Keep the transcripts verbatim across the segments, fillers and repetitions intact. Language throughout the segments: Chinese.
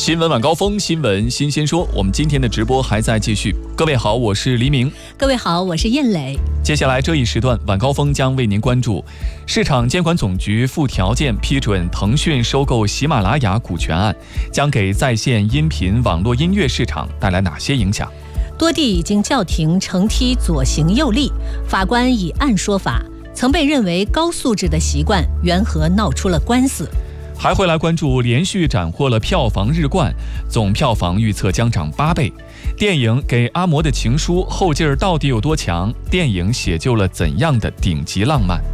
新闻晚高峰，新闻新鲜说，我们今天的直播还在继续。各位好，我是黎明。 各位好，我是燕磊。 接下来这一时段晚高峰将为您关注市场监管总局附条件批准腾讯收购喜马拉雅股权案，将给在线音频网络音乐市场带来哪些影响？ 多地已经叫停乘梯左行右立，法官以案说法，曾被认为高素质的习惯缘何闹出了官司？ 还会来关注连续斩获了票房日冠，总票房预测将涨八倍。电影《给阿嬷的情书》后劲儿到底有多强？电影写就了怎样的顶级浪漫？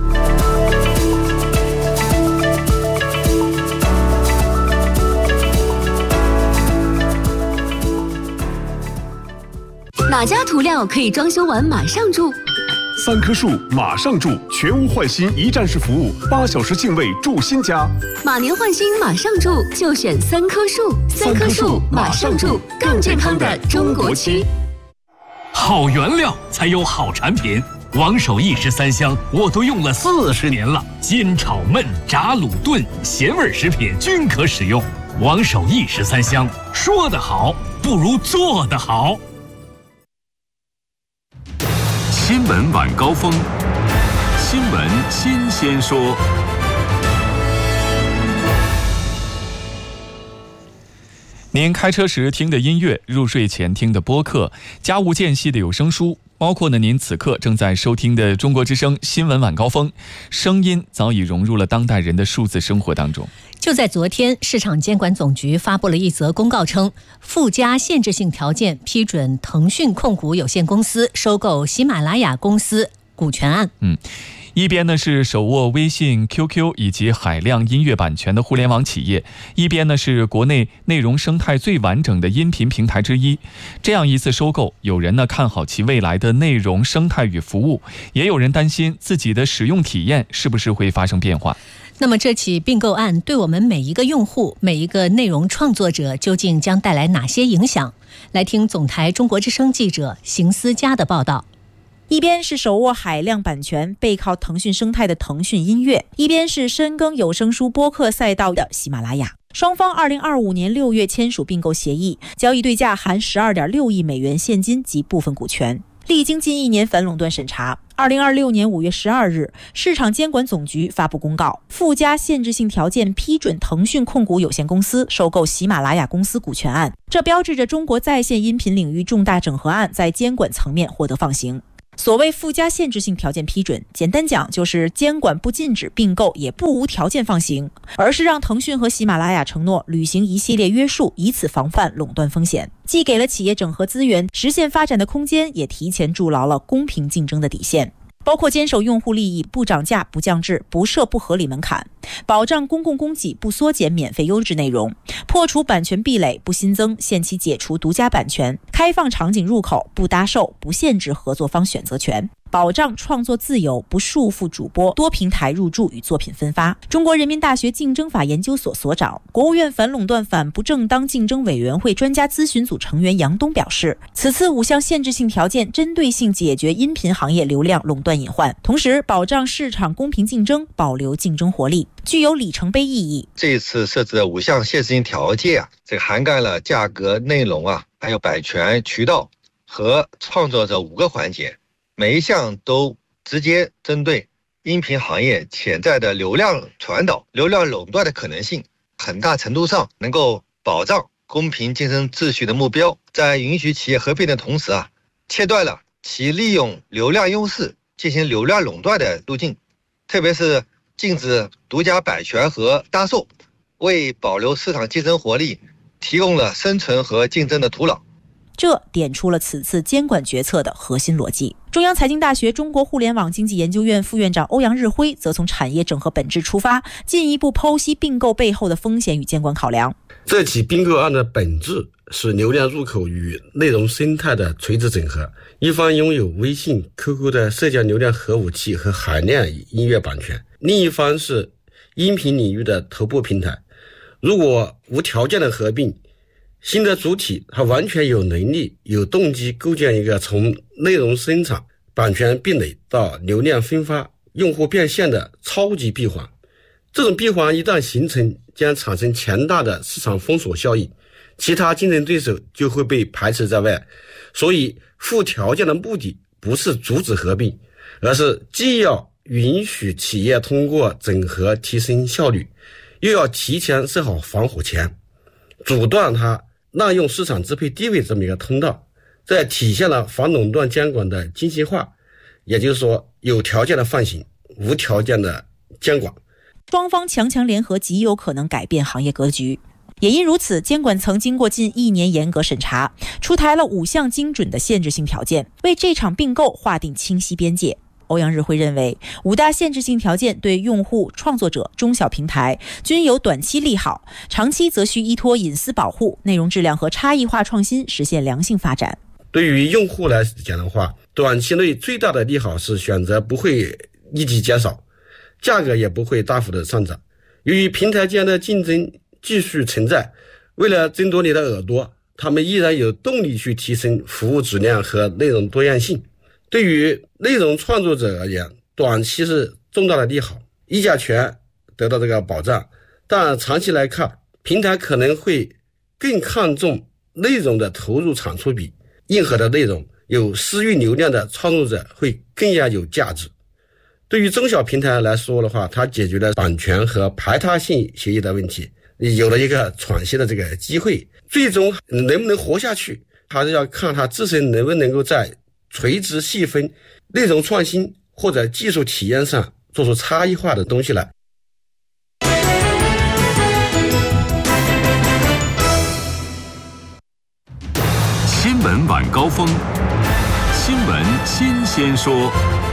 哪家涂料可以装修完马上住？ 三棵树马上住，全屋换新一站式服务，八小时净位住新家。 马年换新马上住，就选三棵树。三棵树马上住，更健康的中国区。 好原料才有好产品，王守义十三香我都用了四十年了，煎炒焖炸卤炖咸味食品均可使用。王守义十三香，说得好不如做得好。 新闻晚高峰，新闻新鲜说。 您开车时听的音乐，入睡前听的播客，家务间隙的有声书，包括呢您此刻正在收听的中国之声新闻晚高峰，声音早已融入了当代人的数字生活当中。 就在昨天，市场监管总局发布了一则公告称，附加限制性条件批准腾讯控股有限公司收购喜马拉雅公司股权案。 嗯。一边呢是手握微信、Q Q 以及海量音乐版权的互联网企业，一边呢是国内内容生态最完整的音频平台之一。这样一次收购，有人呢看好其未来的内容生态与服务，也有人担心自己的使用体验是不是会发生变化。 那么这起并购案对我们每一个用户、每一个内容创作者究竟将带来哪些影响？来听总台中国之声记者邢思佳的报道。 一边是手握海量版权背靠腾讯生态的腾讯音乐，一边是深耕有声书播客赛道的喜马拉雅。双方二零二五年六月签署并购协议，交易对价含 十二点六亿美元现金及部分股权。历经近一年反垄断审查，二零二六年五月十二日，市场监管总局发布公告，附加限制性条件批准腾讯控股有限公司收购喜马拉雅公司股权案。这标志着中国在线音频领域重大整合案在监管层面获得放行。所谓附加限制性条件批准，简单讲就是监管不禁止并购，也不无条件放行，而是让腾讯和喜马拉雅承诺履行一系列约束，以此防范垄断风险，既给了企业整合资源、实现发展的空间，也提前筑牢了公平竞争的底线。包括坚守用户利益，不涨价、不降质、不设不合理门槛，保障公共供给，不缩减免费优质内容，破除版权壁垒，不新增限期解除独家版权，开放场景入口，不搭售，不限制合作方选择权，保障创作自由，不束缚主播多平台入驻与作品分发。中国人民大学竞争法研究所所长、国务院反垄断反不正当竞争委员会专家咨询组成员杨东表示，此次五项限制性条件针对性解决音频行业流量垄断隐患，同时保障市场公平竞争，保留竞争活力，具有里程碑意义。 这一次设置的五项限制性条件啊，这个涵盖了价格、内容啊，还有版权、渠道和创作者五个环节，每一项都直接针对音频行业潜在的流量传导、流量垄断的可能性，很大程度上能够保障公平竞争秩序的目标，在允许企业合并的同时啊，切断了其利用流量优势进行流量垄断的路径，特别是禁止独家版权和搭售，为保留市场竞争活力提供了生存和竞争的土壤。 这点出了此次监管决策的核心逻辑。中央财经大学中国互联网经济研究院副院长欧阳日辉则从产业整合本质出发，进一步剖析并购背后的风险与监管考量。 这起并购案的本质是流量入口与内容生态的垂直整合，一方拥有微信、Q Q 的社交流量核武器和海量音乐版权，另一方是音频领域的头部平台。如果无条件的合并，新的主体它完全有能力、有动机构建一个从内容生产、版权壁垒到流量分发、用户变现的超级闭环。 这种闭环一旦形成，将产生强大的市场封锁效应，其他竞争对手就会被排斥在外。所以附条件的目的不是阻止合并，而是既要允许企业通过整合提升效率，又要提前设好防火墙，阻断它滥用市场支配地位这么一个通道，这体现了反垄断监管的精细化，也就是说有条件的放行，无条件的监管。 双方强强联合极有可能改变行业格局。也因如此，监管层经过近一年严格审查，出台了五项精准的限制性条件，为这场并购划定清晰边界。欧阳日辉认为，五大限制性条件对用户、创作者、中小平台均有短期利好，长期则需依托隐私保护、内容质量和差异化创新，实现良性发展。 对于用户来讲的话，短期内最大的利好是选择不会立即减少，价格也不会大幅的上涨。由于平台间的竞争继续存在，为了争夺你的耳朵，他们依然有动力去提升服务质量和内容多样性。对于内容创作者而言，短期是重大的利好，议价权得到这个保障，但长期来看，平台可能会更看重内容的投入产出比，硬核的内容，有私域流量的创作者会更加有价值。对于中小平台来说的话，它解决了版权和排他性协议的问题，有了一个喘息的这个机会。最终能不能活下去，还是要看它自身能不能够在垂直细分、内容创新或者技术体验上做出差异化的东西来。 新闻晚高峰，新闻新鲜说。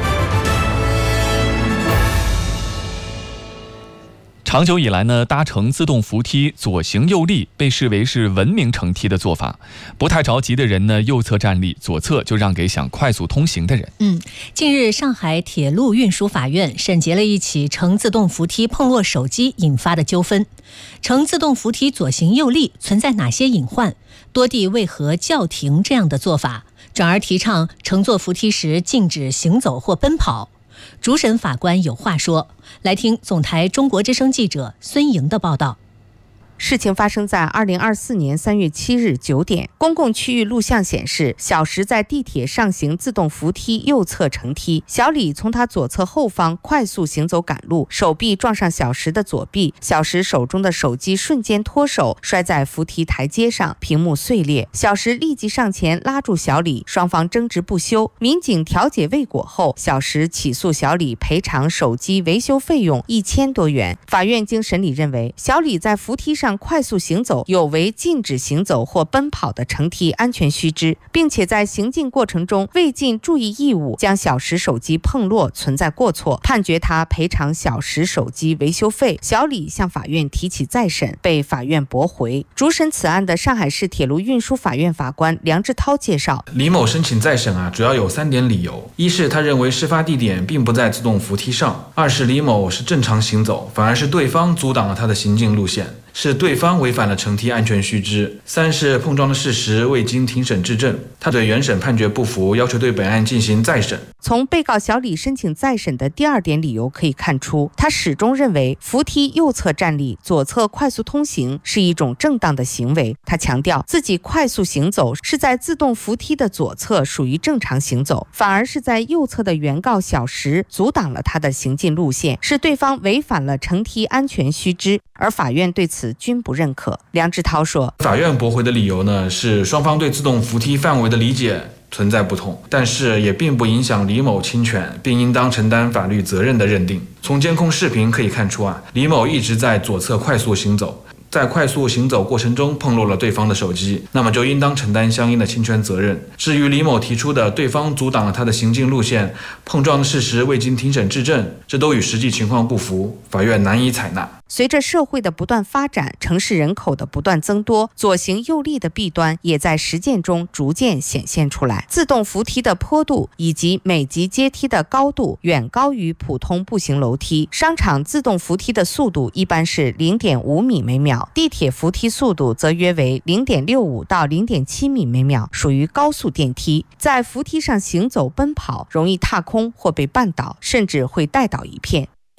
长久以来呢，搭乘自动扶梯左行右立被视为是文明乘梯的做法。不太着急的人呢，右侧站立，左侧就让给想快速通行的人。 嗯，近日上海铁路运输法院审结了一起乘自动扶梯碰落手机引发的纠纷。乘自动扶梯左行右立存在哪些隐患？多地为何叫停这样的做法，转而提倡乘坐扶梯时禁止行走或奔跑？主审法官有话说，来听总台中国之声记者孙莹的报道。 事情发生在二零二四年三月七日九点，公共区域录像显示，小石在地铁上行自动扶梯右侧乘梯，小李从他左侧后方快速行走赶路，手臂撞上小石的左臂，小石手中的手机瞬间脱手，摔在扶梯台阶上，屏幕碎裂。小石立即上前拉住小李，双方争执不休。民警调解未果后，小石起诉小李赔偿手机维修费用一千多元。法院经审理认为，小李在扶梯上快速行走有违禁止行走或奔跑的乘梯安全须知，并且在行进过程中未尽注意义务，将小石手机碰落，存在过错，判决他赔偿小石手机维修费。小李向法院提起再审，被法院驳回。主审此案的上海市铁路运输法院法官梁志涛介绍， 李某申请再审啊，主要有三点理由：一是他认为事发地点并不在自动扶梯上；二是李某是正常行走，反而是对方阻挡了他的行进路线，是对方违反了乘梯安全须知；三是碰撞的事实未经庭审质证。他对原审判决不服，要求对本案进行再审。 从被告小李申请再审的第二点理由可以看出，他始终认为扶梯右侧站立，左侧快速通行是一种正当的行为。他强调自己快速行走是在自动扶梯的左侧，属于正常行走，反而是在右侧的原告小石阻挡了他的行进路线，是对方违反了乘梯安全须知，而法院对此均不认可。梁志涛说， 法院驳回的理由呢，是双方对自动扶梯范围的理解存在不同，但是也并不影响李某侵权并应当承担法律责任的认定。从监控视频可以看出啊，李某一直在左侧快速行走，在快速行走过程中碰落了对方的手机，那么就应当承担相应的侵权责任。至于李某提出的对方阻挡了他的行进路线，碰撞的事实未经庭审质证，这都与实际情况不符，法院难以采纳。 随着社会的不断发展，城市人口的不断增多，左行右立的弊端也在实践中逐渐显现出来。自动扶梯的坡度以及每级阶梯的高度远高于普通步行楼梯，商场自动扶梯的速度一般是 零点五米每秒，地铁扶梯速度则约为 零点六五到 零点七米每秒，属于高速电梯。在扶梯上行走奔跑，容易踏空或被绊倒，甚至会带倒一片。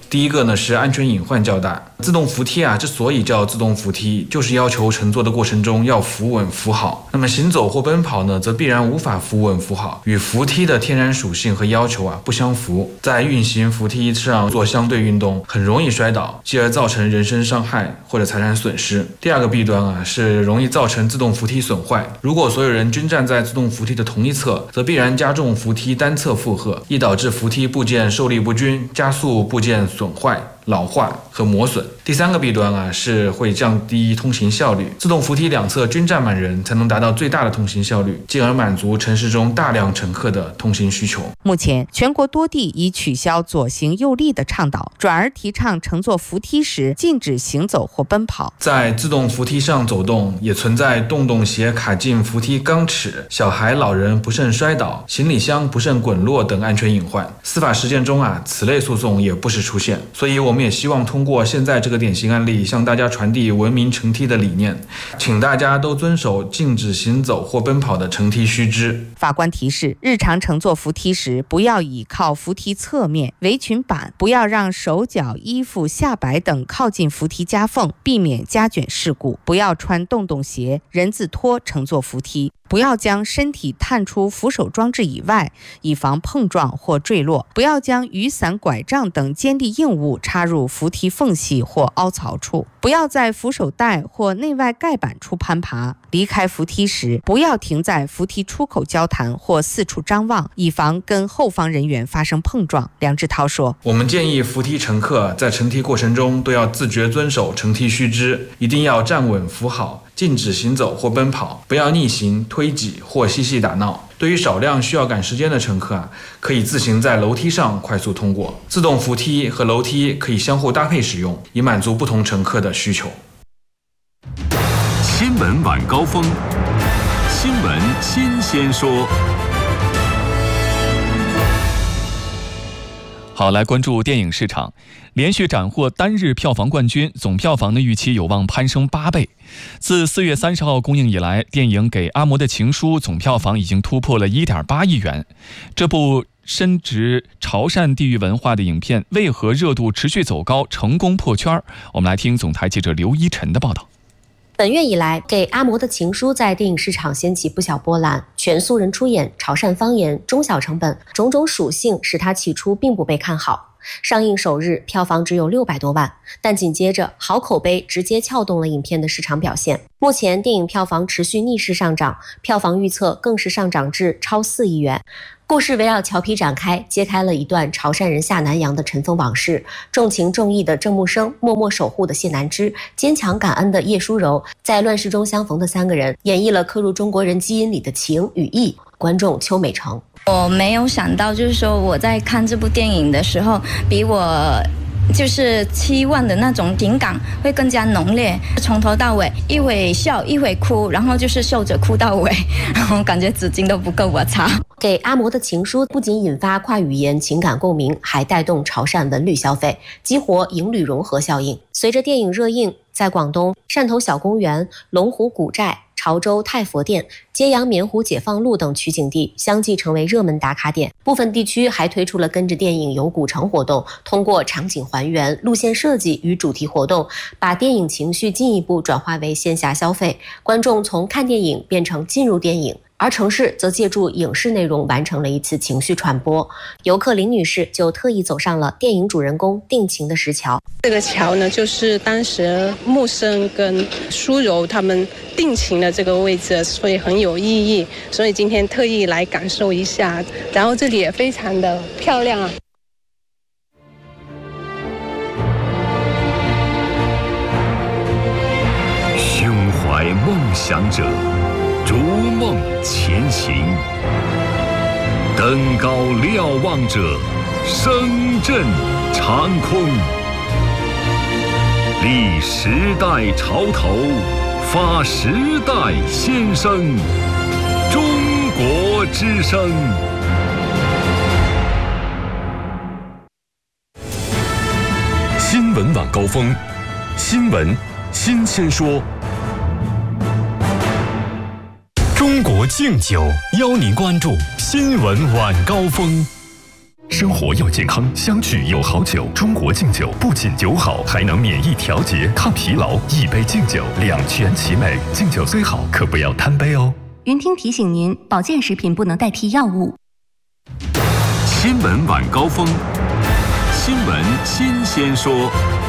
第一个呢是安全隐患较大。自动扶梯啊，之所以叫自动扶梯，就是要求乘坐的过程中要扶稳扶好。那么行走或奔跑呢，则必然无法扶稳扶好，与扶梯的天然属性和要求啊不相符。在运行扶梯上做相对运动，很容易摔倒，继而造成人身伤害或者财产损失。第二个弊端啊，是容易造成自动扶梯损坏。如果所有人均站在自动扶梯的同一侧，则必然加重扶梯单侧负荷，易导致扶梯部件受力不均，加速部件损坏、老化和磨损。第三个弊端啊，是会降低通行效率。自动扶梯两侧均站满人，才能达到最大的通行效率，进而满足城市中大量乘客的通行需求。 目前，全国多地已取消左行右立的倡导，转而提倡乘坐扶梯时禁止行走或奔跑。 在自动扶梯上走动，也存在洞洞鞋卡进扶梯钢齿、小孩、老人不慎摔倒、行李箱不慎滚落等安全隐患。司法实践中啊，此类诉讼也不时出现。所以我们也希望通过现在这个典型案例，向大家传递文明乘梯的理念，请大家都遵守禁止行走或奔跑的乘梯须知。 法官提示，日常乘坐扶梯时，不要倚靠扶梯侧面、围裙板，不要让手脚、衣服、下摆等靠近扶梯夹缝，避免夹卷事故；不要穿洞洞鞋、人字拖乘坐扶梯；不要将身体探出扶手装置以外，以防碰撞或坠落；不要将雨伞、拐杖等尖利硬物插入扶梯缝隙或凹槽处；不要在扶手带或内外盖板处攀爬；离开扶梯时，不要停在扶梯出口交谈或四处张望，以防跟后方人员发生碰撞。梁志涛说， 我们建议扶梯乘客在乘梯过程中都要自觉遵守乘梯须知，一定要站稳扶好，禁止行走或奔跑，不要逆行、推挤或嬉戏打闹。对于少量需要赶时间的乘客啊，可以自行在楼梯上快速通过。自动扶梯和楼梯可以相互搭配使用，以满足不同乘客的需求。 新闻晚高峰，新闻新鲜说。 好，来关注电影市场，连续斩获单日票房冠军，总票房的预期有望攀升八倍。自四月三十号公映以来，电影《给阿嬷的情书》总票房已经突破了 一点八亿元。这部深植潮汕地域文化的影片为何热度持续走高，成功破圈？我们来听总台记者刘一晨的报道。 本月以来，《给阿嬷的情书》在电影市场掀起不小波澜，全素人出演，潮汕方言，中小成本，种种属性使它起初并不被看好。上映首日票房只有六百多万，但紧接着好口碑直接撬动了影片的市场表现。目前电影票房持续逆势上涨，票房预测更是上涨至超四亿元。故事围绕乔皮展开，揭开了一段潮汕人下南洋的尘封往事。重情重义的郑木生，默默守护的谢南枝，坚强感恩的叶淑柔，在乱世中相逢的三个人，演绎了刻入中国人基因里的情与义。观众邱美成， 我没有想到，就是说我在看这部电影的时候，比我就是期望的那种情感会更加浓烈，从头到尾一会笑一会哭，然后就是笑着哭到尾，然后感觉纸巾都不够我擦。 给阿嬷的情书不仅引发跨语言情感共鸣，还带动潮汕文旅消费，激活营旅融合效应。随着电影热映，在广东汕头小公园、龙湖古寨、潮州太佛殿、揭阳棉湖解放路等取景地相继成为热门打卡点，部分地区还推出了跟着电影游古城活动，通过场景还原、路线设计与主题活动，把电影情绪进一步转化为线下消费，观众从看电影变成进入电影。而城市则借助影视内容完成了一次情绪传播。游客林女士就特意走上了电影主人公定情的石桥。 这个桥呢，就是当时木生跟淑柔他们定情的这个位置，所以很有意义。所以今天特意来感受一下，然后这里也非常的漂亮啊。 胸怀梦想者，逐梦前行，登高瞭望者，声震长空。立时代潮头，发时代先声，中国之声。 新闻晚高峰，新闻新鲜说。中国敬酒邀您关注新闻晚高峰。 生活要健康，相聚有好酒。中国敬酒不仅酒好，还能免疫调节、抗疲劳。一杯敬酒，两全其美。敬酒虽好，可不要贪杯哦。 云听提醒您，保健食品不能代替药物。 新闻晚高峰，新闻新鲜说。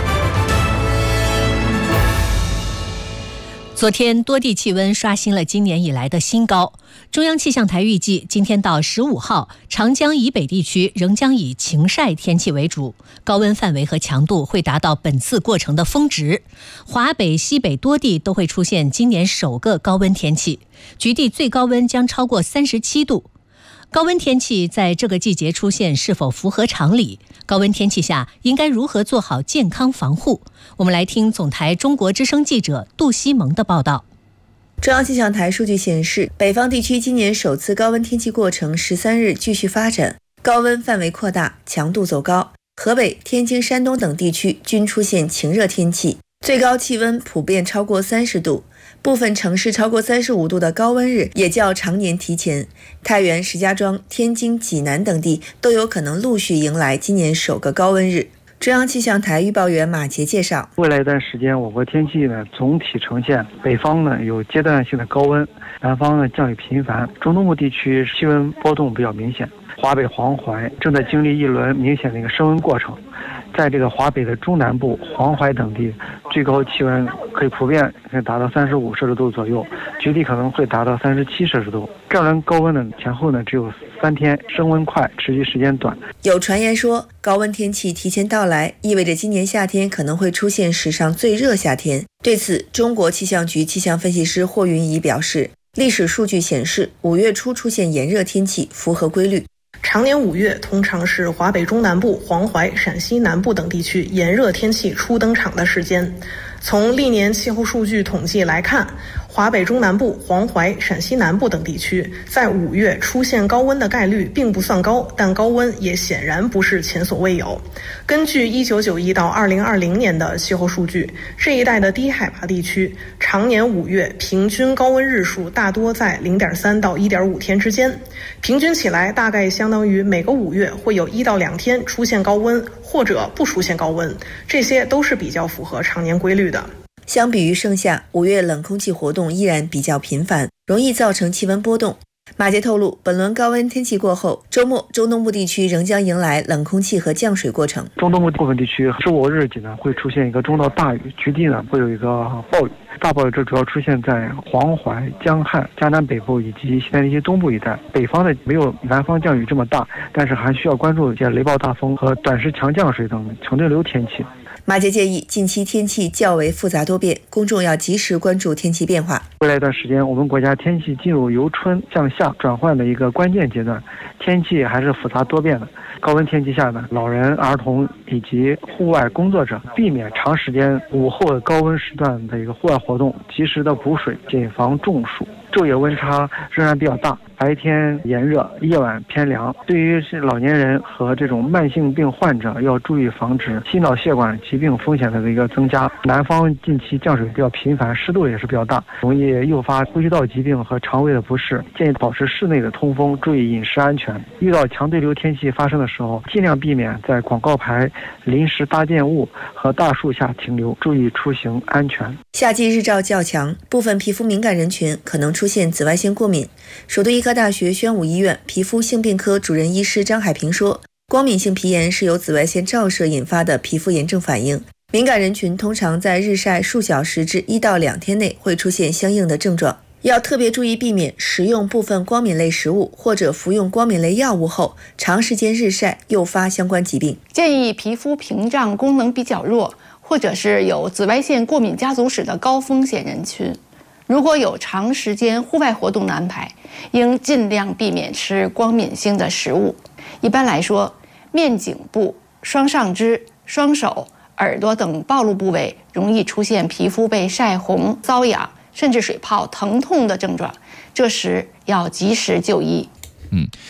昨天多地气温刷新了今年以来的新高。中央气象台预计，今天到十五号，长江以北地区仍将以晴晒天气为主，高温范围和强度会达到本次过程的峰值。华北、西北多地都会出现今年首个高温天气，局地最高温将超过三十七度。高温天气在这个季节出现是否符合常理？高温天气下应该如何做好健康防护？我们来听总台中国之声记者杜西蒙的报道。 中央气象台数据显示，北方地区今年首次高温天气过程十三日继续发展，高温范围扩大，强度走高。河北、天津、山东等地区均出现晴热天气，最高气温普遍超过三十度。部分城市超过三十五度的高温日也较常年提前，太原、石家庄、天津、济南等地都有可能陆续迎来今年首个高温日。中央气象台预报员马杰介绍， 未来一段时间我国天气呢总体呈现北方呢有阶段性的高温，南方呢降雨频繁，中东部地区气温波动比较明显。华北、黄淮正在经历一轮明显的一个升温过程，在这个华北的中南部、黄淮等地，最高气温可以普遍可以达到三十五摄氏度左右，局地可能会达到三十七摄氏度。这轮高温呢前后呢只有三天，升温快，持续时间短。 有传言说，高温天气提前到来，意味着今年夏天可能会出现史上最热夏天。对此，中国气象局气象分析师霍云怡表示，历史数据显示，五月初出现炎热天气符合规律。 常年五月通常是华北中南部、黄淮、陕西南部等地区炎热天气初登场的时间。从历年气候数据统计来看，华北中南部、黄淮、陕西南部等地区在五月出现高温的概率并不算高，但高温也显然不是前所未有。根据一九九一到二零二零年的气候数据，这一带的低海拔地区常年五月平均高温日数大多在 零点三到一点五天之间，平均起来大概相当于每个五月会有一到两天出现高温或者不出现高温，这些都是比较符合常年规律的。 相比于盛夏，五月冷空气活动依然比较频繁，容易造成气温波动。马杰透露，本轮高温天气过后，周末中东部地区仍将迎来冷空气和降水过程。 中东部部分地区十五日起呢会出现一个中到大雨，局地呢会有一个暴雨。大暴雨这主要出现在黄淮、江汉、江南北部以及西南地区东部一带。北方的没有南方降雨这么大，但是还需要关注一些雷暴大风和短时强降水等强对流天气。 马杰建议，近期天气较为复杂多变，公众要及时关注天气变化。 未来一段时间，我们国家天气进入由春向夏转换的一个关键阶段，天气还是复杂多变的。高温天气下呢，老人、儿童以及户外工作者避免长时间午后的高温时段的一个户外活动，及时的补水，谨防中暑。昼夜温差仍然比较大，白天炎热，夜晚偏凉。对于老年人和这种慢性病患者，要注意防止心脑血管疾病风险的一个增加。南方近期降水比较频繁，湿度也是比较大，容易诱发呼吸道疾病和肠胃的不适。建议保持室内的通风，注意饮食安全。遇到强对流天气发生的时候，尽量避免在广告牌、临时搭建物和大树下停留，注意出行安全。 夏季日照较强，部分皮肤敏感人群可能出现紫外线过敏。首都医科大学宣武医院皮肤性病科主任医师张海平说，光敏性皮炎是由紫外线照射引发的皮肤炎症反应，敏感人群通常在日晒数小时至一到两天内会出现相应的症状，要特别注意避免食用部分光敏类食物或者服用光敏类药物后长时间日晒诱发相关疾病。 建议皮肤屏障功能比较弱，或者是有紫外线过敏家族史的高风险人群，如果有长时间户外活动的安排，应尽量避免吃光敏性的食物。一般来说，面颈部、双上肢、双手、耳朵等暴露部位容易出现皮肤被晒红、瘙痒甚至水泡、疼痛的症状，这时要及时就医。 嗯。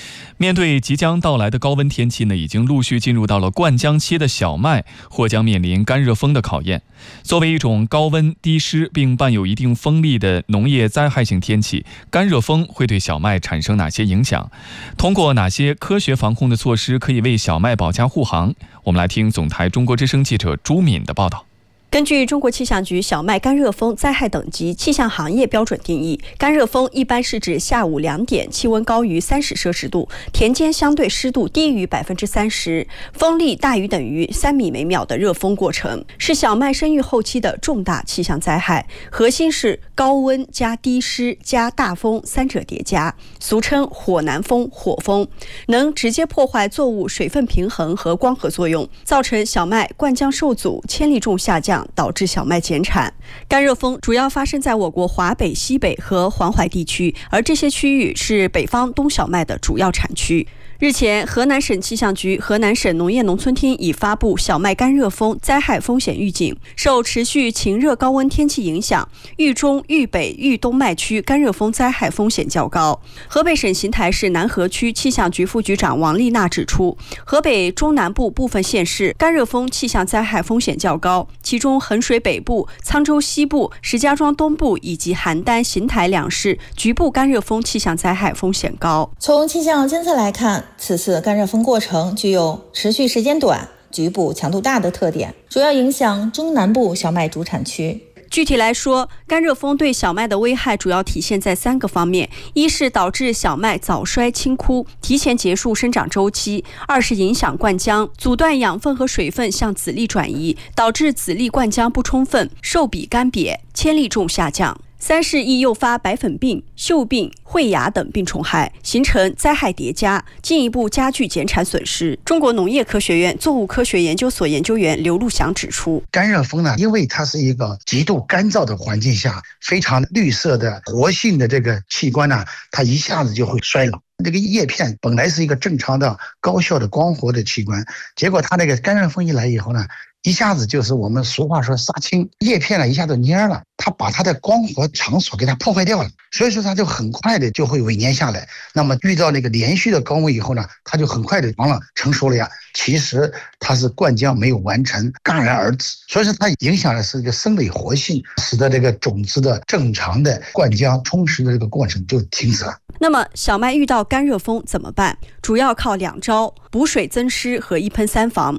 面对即将到来的高温天气呢，已经陆续进入到了灌浆期的小麦或将面临干热风的考验。作为一种高温低湿并伴有一定风力的农业灾害性天气，干热风会对小麦产生哪些影响？通过哪些科学防控的措施可以为小麦保驾护航？我们来听总台中国之声记者朱敏的报道。 根据中国气象局小麦干热风灾害等级气象行业标准定义，干热风一般是指下午两点气温高于三十摄氏度，田间相对湿度低于百分之三十，风力大于等于三米每秒的热风过程，是小麦生育后期的重大气象灾害。核心是高温加低湿加大风三者叠加，俗称火南风、火风，能直接破坏作物水分平衡和光合作用，造成小麦灌浆受阻、千粒重下降，导致小麦减产。干热风主要发生在我国华北、西北和黄淮地区，而这些区域是北方冬小麦的主要产区。日前，河南省气象局、河南省农业农村厅已发布小麦干热风灾害风险预警，受持续晴热高温天气影响，豫中、豫北、豫东麦区干热风灾害风险较高。河北省邢台市南河区气象局副局长王丽娜指出，河北中南部部分县市干热风气象灾害风险较高，其中衡水北部、沧州西部、石家庄东部以及邯郸、邢台两市局部干热风气象灾害风险高。 从气象监测来看，此次干热风过程具有持续时间短、局部强度大的特点，主要影响中南部小麦主产区。 具体来说，干热风对小麦的危害主要体现在三个方面：一是导致小麦早衰青枯，提前结束生长周期；二是影响灌浆，阻断养分和水分向籽粒转移，导致籽粒灌浆不充分，受比干瘪，千粒重下降；三是易诱发白粉病、锈病、秽芽等病虫害，形成灾害叠加，进一步加剧减产损失。中国农业科学院作物科学研究所研究员刘路祥指出， 干热风呢，因为它是一个极度干燥的环境下，非常绿色的活性的这个器官呢，它一下子就会衰老。这个叶片本来是一个正常的高效的光活的器官，结果它那个干热风一来以后呢，一下子就是我们俗话说杀青，叶片呢一下子蔫了，它把它的光活场所给它破坏掉了，所以说它就很快的就会萎蔫下来。那么遇到那个连续的高温以后呢，它就很快的完了成熟了呀。其实它是灌浆没有完成，戛然而止，所以说它影响的是这个生理活性，使得这个种子的正常的灌浆充实的这个过程就停止了。 那么小麦遇到干热风怎么办？主要靠两招：补水增湿和一喷三防。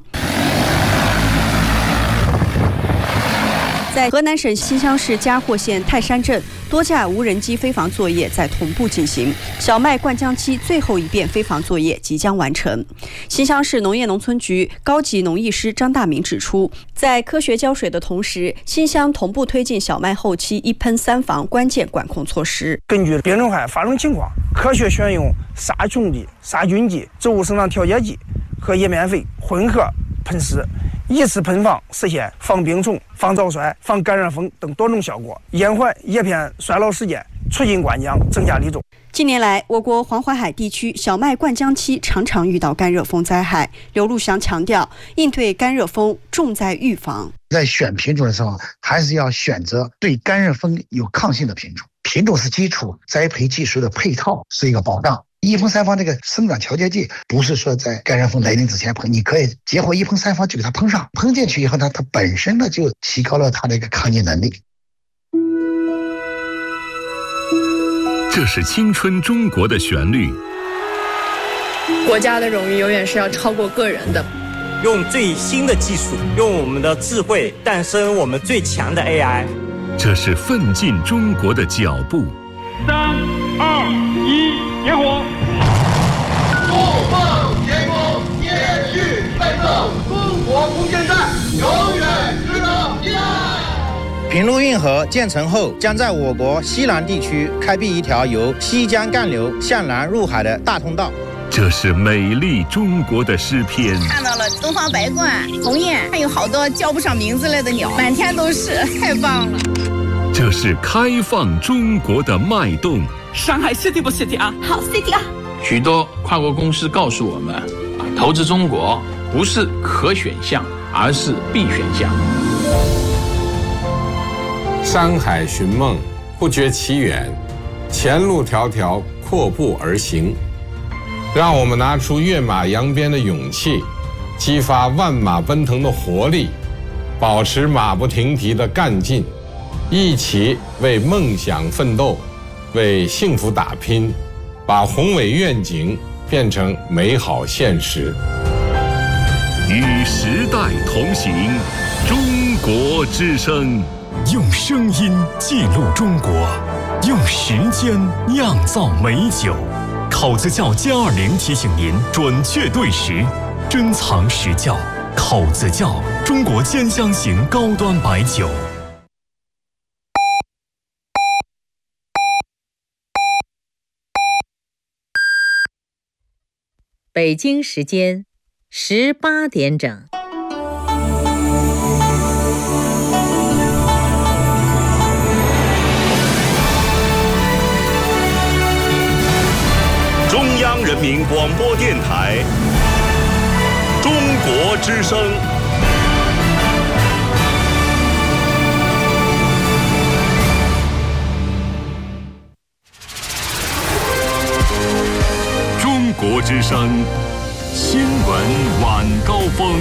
在河南省新乡市嘉霍县泰山镇，多架无人机飞防作业在同步进行，小麦灌浆期最后一遍飞防作业即将完成。新乡市农业农村局高级农艺师张大明指出，在科学浇水的同时，新乡同步推进小麦后期一喷三防关键管控措施。 根据病虫害发生情况，科学选用杀虫剂、杀菌剂、植物生长调节剂和叶面肥混合喷施，一次喷防实现防病虫、防早衰、防干热风等多种效果，延缓叶片衰老时间，促进灌浆，增加粒重。 近年来，我国黄淮海地区小麦灌浆期常常遇到干热风灾害。刘路祥强调，应对干热风重在预防。 在选品种的时候，还是要选择对干热风有抗性的品种。品种是基础，栽培技术的配套是一个保障。一喷三防这个生长调节剂不是说在干热风来临之前喷，你可以结合一喷三防就给它喷上，喷进去以后呢，它本身呢就提高了它的一个抗逆能力。 这是青春中国的旋律。 国家的荣誉永远是要超过个人的。 用最新的技术，用我们的智慧诞生我们最强的 A I。 这是奋进中国的脚步。 三二一，点火！ 怒放天空，延续奋斗，中国不现代，永远值得依赖。 平陆运河建成后，将在我国西南地区开辟一条由西江干流向南入海的大通道。 这是美丽中国的诗篇。 看到了东方白鹳、鸿雁，还有好多叫不上名字来的鸟，满天都是，太棒了。 这是开放中国的脉动。 上海 City 不 City 啊？ 好 City 啊！ 许多跨国公司告诉我们，投资中国不是可选项，而是必选项。 山海寻梦，不觉其远；前路迢迢，阔步而行。 让我们拿出跃马扬鞭的勇气，激发万马奔腾的活力，保持马不停蹄的干劲，一起为梦想奋斗，为幸福打拼，把宏伟愿景变成美好现实。 与时代同行，中国之声。 用声音记录中国，用时间酿造美酒。口子窖歼二零提醒您准确对时，珍藏实窖。口子窖，中国兼香型高端白酒。 北京时间十八点整。 中央人民广播电台中国之声。中国之声新闻晚高峰。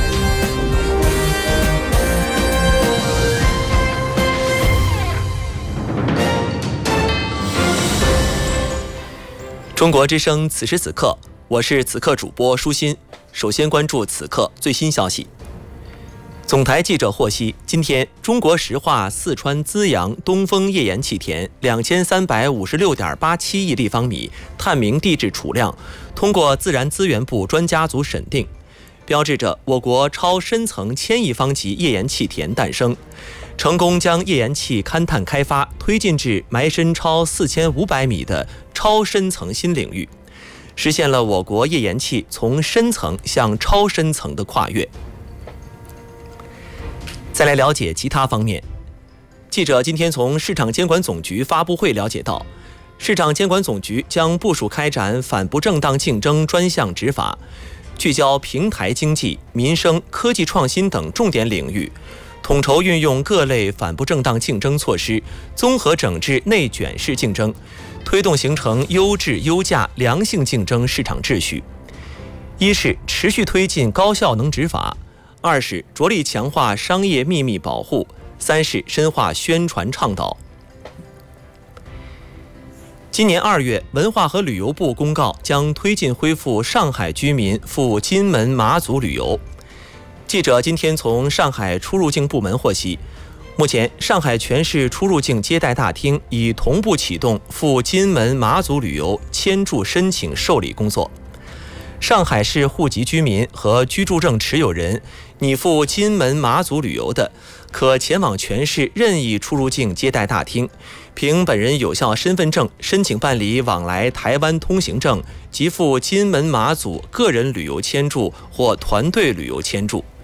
中国之声此时此刻，我是此刻主播舒心。首先关注此刻最新消息。总台记者获悉，今天中国石化四川资阳东风页岩气田两千三百五十六点八七亿立方米探明地质储量通过自然资源部专家组审定，标志着我国超深层千亿方级页岩气田诞生，成功将页岩气勘探开发推进至埋深超四千五百米的超深层新领域，实现了我国页岩气从深层向超深层的跨越。再来了解其他方面，记者今天从市场监管总局发布会了解到，市场监管总局将部署开展反不正当竞争专项执法，聚焦平台经济、民生、科技创新等重点领域，统筹运用各类反不正当竞争措施，综合整治内卷式竞争，推动形成优质优价良性竞争市场秩序。一是持续推进高效能执法，二是着力强化商业秘密保护，三是深化宣传倡导。今年二月，文化和旅游部公告将推进恢复上海居民赴金门、马祖旅游。记者今天从上海出入境部门获悉，目前上海全市出入境接待大厅已同步启动赴金门、马祖旅游签注申请受理工作。上海市户籍居民和居住证持有人拟赴金门、马祖旅游的，可前往全市任意出入境接待大厅，凭本人有效身份证申请办理往来台湾通行证及赴金门、马祖个人旅游签注或团队旅游签注。